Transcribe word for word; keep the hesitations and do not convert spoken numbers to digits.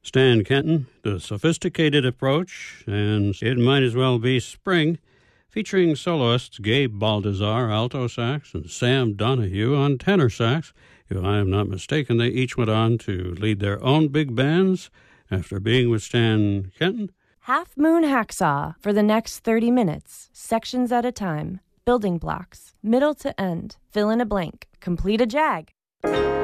Stan Kenton, the sophisticated approach, and it might as well be spring, featuring soloists Gabe Baldassar, alto sax, and Sam Donahue on tenor sax. If I am not mistaken, they each went on to lead their own big bands after being with Stan Kenton. Half Moon Hacksaw for the next thirty minutes, sections at a time, building blocks, middle to end, fill in a blank, complete a jag.